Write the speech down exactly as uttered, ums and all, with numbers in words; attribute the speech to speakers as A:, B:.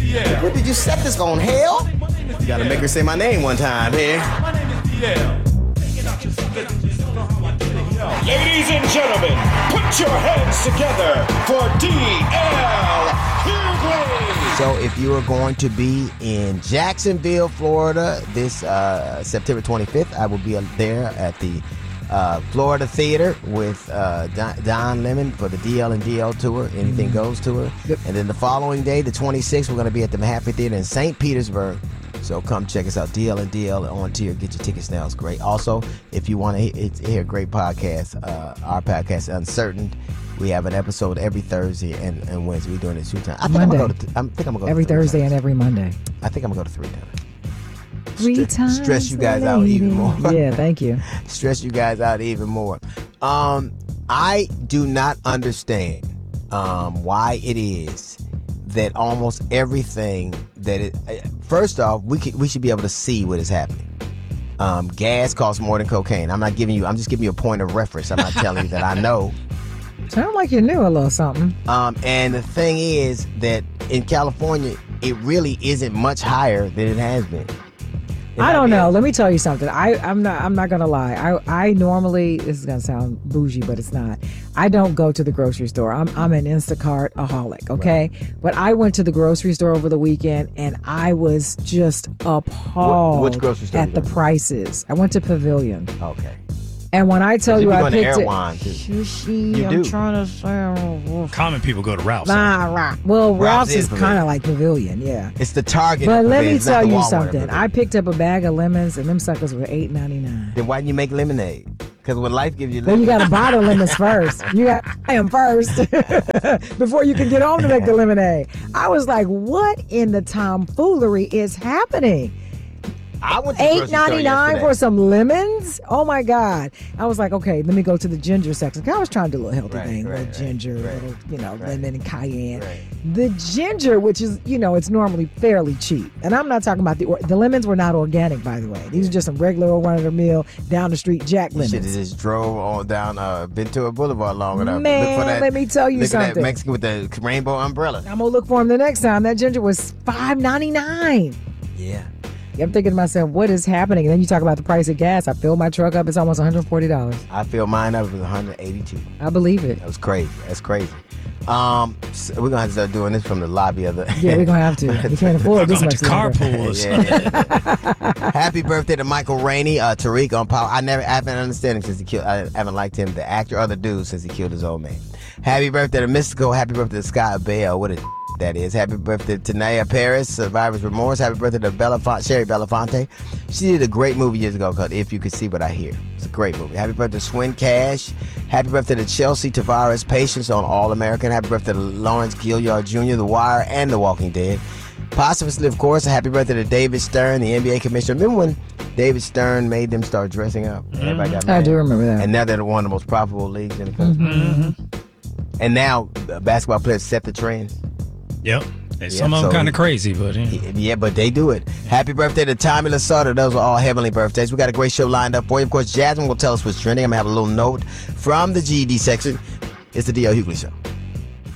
A: D L.
B: What did you set this on, hell? You gotta make her say my name one time here.
A: My name is D L.
C: Ladies and gentlemen, put your hands together for D L Hughley.
B: So if you are going to be in Jacksonville, Florida, this uh, September twenty-fifth, I will be there at the uh, Florida Theater with uh, Don, Don Lemon for the D L and D L tour, Anything Goes tour.
D: Yep.
B: And then the following day, the twenty-sixth, we're going to be at the Mahaffey Theater in Saint Petersburg. So come check us out, D L and D L on tier. Get your tickets now. It's great. Also, if you want to hear a great podcast, uh, our podcast, Uncertain, we have an episode every Thursday and, and Wednesday. We're doing it two times. I think
D: Monday.
B: I'm gonna go to. I think I'm gonna go
D: Every
B: to three
D: Thursday
B: times.
D: and every Monday.
B: I think I'm gonna go to three times.
D: Three
B: Stre-
D: times.
B: Stress you guys
D: a
B: out
D: lady.
B: even more.
D: Yeah, thank you.
B: Stress you guys out even more. Um, I do not understand um, why it is that almost everything that it. First off, we could, we should be able to see what is happening. Um, gas costs more than cocaine. I'm not giving you. I'm just giving you a point of reference. I'm not telling you that I know.
D: Sound like you knew a little something.
B: Um, and the thing is that in California, it really isn't much higher than it has been. It
D: I
B: might
D: don't
B: be-
D: know. Let me tell you something. I, I'm not. I'm not gonna lie. I, I normally. This is gonna sound bougie, but it's not. I don't go to the grocery store. I'm, I'm an Instacart-aholic. Okay, but I went to the grocery store over the weekend, and I was just appalled
B: What- which grocery store
D: at
B: you
D: the
B: go to?
D: prices. I went to Pavilion,
B: Okay.
D: and when I tell
B: 'Cause
D: you,
B: you be
D: I
B: going to
D: picked it.
B: Erewhon, too.
D: Shushy,
B: You
D: I'm
B: do.
D: trying to say.
E: Common people go to Ralph's.
D: Nah, right. Well,
B: Ralph's
D: Ralph's
B: is
D: is
B: Pavilion.
D: kind of like Pavilion, yeah.
B: It's the Target.
D: But
B: of
D: let
B: Pavilion.
D: me
B: It's not
D: tell
B: the
D: you
B: Walmart of
D: something.
B: Pavilion.
D: I picked up a bag of lemons, and them suckers were eight ninety-nine.
B: Then why didn't you make lemonade? Because when life gives you
D: Well, you
B: lemonade,
D: got to buy the lemons first. You got to buy them first before you can get home to make the lemonade. I was like, what in the tomfoolery is happening?
B: I went to the
D: Eight
B: grocery store
D: ninety nine
B: yesterday.
D: for some lemons? Oh my God! I was like, okay, let me go to the ginger section. 'Cause I was trying to do a little healthy
B: Right,
D: thing,
B: right,
D: little
B: right,
D: ginger,
B: right,
D: little you know,
B: right.
D: lemon and cayenne.
B: Right.
D: The ginger, which is you know, it's normally fairly cheap, and I'm not talking about the or- the lemons were not organic, by the way. These are just some regular old run of the mill down the street Jack
B: You should have
D: lemons.
B: just drove on down uh, Ventura Boulevard long enough.
D: Man,
B: look for that,
D: let me tell you
B: look at that
D: something.
B: Mexican with the rainbow umbrella.
D: I'm gonna look for them the next time. That ginger was five ninety-nine.
B: Yeah.
D: I'm thinking to myself, what is happening? And then you talk about the price of gas. I filled my truck up. It's almost one hundred forty dollars.
B: I filled mine up. It was one hundred eighty-two.
D: I believe it.
B: That was crazy. That's crazy. Um, so we're gonna have to start doing this from the lobby of the.
D: Yeah, we're gonna have to. We can't afford this
E: Going
D: much
E: to
D: longer.
E: carpools.
B: Yeah. Happy birthday to Michael Rainey, uh, Tariq on Power. I never, I haven't understood him since he killed. I haven't liked him, the actor or the dude, since he killed his old man. Happy birthday to Mystical. Happy birthday to Scott Bell. What a that is. Happy birthday to Naya Paris, Survivor's Remorse. Happy birthday to Belafonte, Sherry Belafonte. She did a great movie years ago called If You Could See What I Hear. It's a great movie. Happy birthday to Swin Cash. Happy birthday to Chelsea Tavares, Patience on All American. Happy birthday to Lawrence Gilliard Junior, The Wire, and The Walking Dead. Posthumously, of course, a happy birthday to David Stern, the N B A commissioner. Remember when David Stern made them start dressing up? And everybody got mad?
D: I do remember that.
B: And now they're one of the most profitable leagues in the country.
D: Mm-hmm.
B: And now uh, basketball players set the trend.
E: Yep. And
B: Yeah,
E: some of them
B: so-
E: kind of crazy, but yeah.
B: Yeah, but they do it. Happy birthday to Tommy Lasorda. Those are all heavenly birthdays. We got a great show lined up for you. Of course, Jasmine will tell us what's trending. I'm going to have a little note from the G E D section. It's the D L Hughley Show.